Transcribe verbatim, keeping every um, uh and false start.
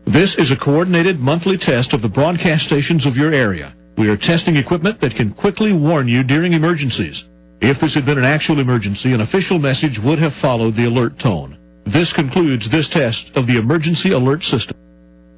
This is a coordinated monthly test of the broadcast stations of your area. We are testing equipment that can quickly warn you during emergencies. If this had been an actual emergency, an official message would have followed the alert tone. This concludes this test of the emergency alert system.